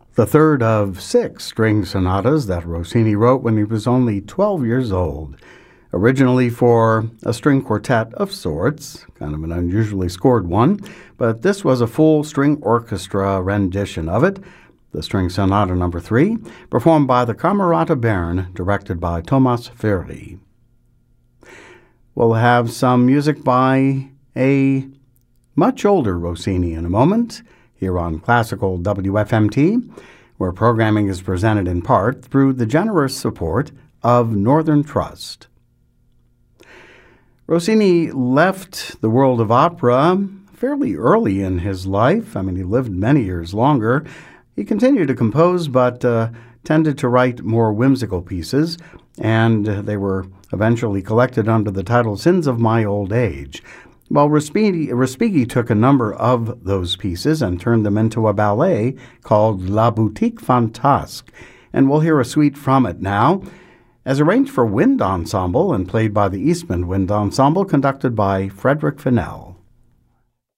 the third of 6 string sonatas that Rossini wrote when he was only 12 years old. Originally for a string quartet of sorts, kind of an unusually scored one, but this was a full string orchestra rendition of it, the String Sonata No. 3, performed by the Camerata Bern, directed by Thomas Ferri. We'll have some music by a much older Rossini in a moment, here on Classical WFMT, where programming is presented in part through the generous support of Northern Trust. Rossini left the world of opera fairly early in his life. He lived many years longer. He continued to compose, but tended to write more whimsical pieces, and they were eventually collected under the title Sins of My Old Age. Well, Respighi took a number of those pieces and turned them into a ballet called La Boutique Fantasque, and we'll hear a suite from it now, as arranged for wind ensemble and played by the Eastman Wind Ensemble, conducted by Frederick Fennell.